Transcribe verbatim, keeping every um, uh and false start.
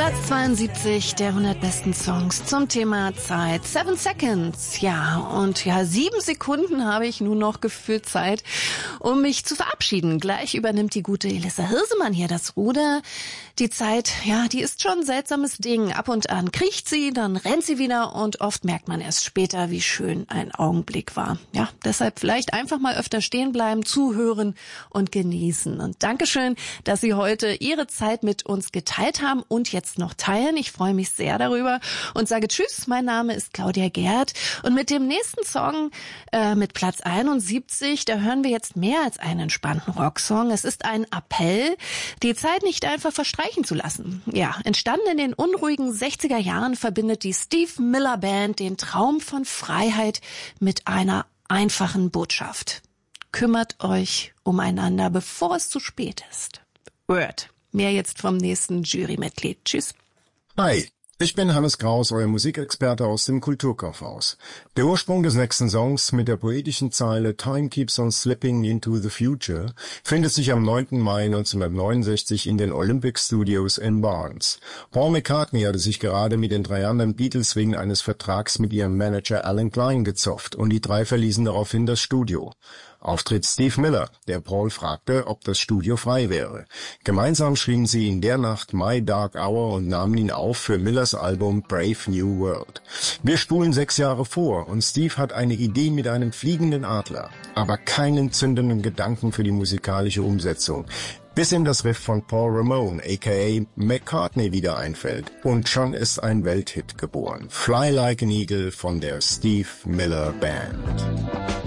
Platz zweiundsiebzig der hundert besten Songs zum Thema Zeit. Seven Seconds, ja, und ja, sieben Sekunden habe ich nun noch gefühlt Zeit, um mich zu verabschieden. Gleich übernimmt die gute Elissa Hirsemann hier das Ruder. Die Zeit, ja, die ist schon ein seltsames Ding. Ab und an kriecht sie, dann rennt sie wieder und oft merkt man erst später, wie schön ein Augenblick war. Ja, deshalb vielleicht einfach mal öfter stehen bleiben, zuhören und genießen. Und Dankeschön, dass Sie heute Ihre Zeit mit uns geteilt haben und jetzt noch teilen. Ich freue mich sehr darüber und sage Tschüss. Mein Name ist Claudia Gerd und mit dem nächsten Song, äh, mit Platz einundsiebzig, da hören wir jetzt mehr als einen entspannten Rocksong. Es ist ein Appell, die Zeit nicht einfach verstreichen zu lassen. Ja, entstanden in den unruhigen sechziger Jahren verbindet die Steve Miller Band den Traum von Freiheit mit einer einfachen Botschaft. Kümmert euch umeinander, bevor es zu spät ist. Word. Mehr jetzt vom nächsten Jurymitglied. Tschüss. Hi, ich bin Hannes Kraus, euer Musikexperte aus dem Kulturkaufhaus. Der Ursprung des nächsten Songs mit der poetischen Zeile Time keeps on slipping into the future findet sich am neunten Mai neunzehnhundertneunundsechzig in den Olympic Studios in Barnes. Paul McCartney hatte sich gerade mit den drei anderen Beatles wegen eines Vertrags mit ihrem Manager Alan Klein gezofft und die drei verließen daraufhin das Studio. Auftritt Steve Miller, der Paul fragte, ob das Studio frei wäre. Gemeinsam schrieben sie in der Nacht My Dark Hour und nahmen ihn auf für Millers Album Brave New World. Wir spulen sechs Jahre vor und Steve hat eine Idee mit einem fliegenden Adler, aber keinen zündenden Gedanken für die musikalische Umsetzung. Bis ihm das Riff von Paul Ramone, aka McCartney, wieder einfällt. Und schon ist ein Welthit geboren. Fly Like an Eagle von der Steve Miller Band.